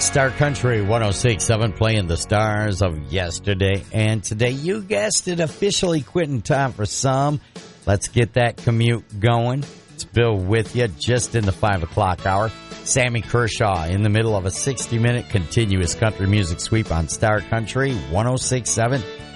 Star Country 106.7 playing the stars of yesterday and today. You guessed it, officially quitting time for some. Let's get that commute going. It's Bill with you just in the 5 o'clock hour. Sammy Kershaw in the middle of a 60-minute continuous country music sweep on Star Country 106.7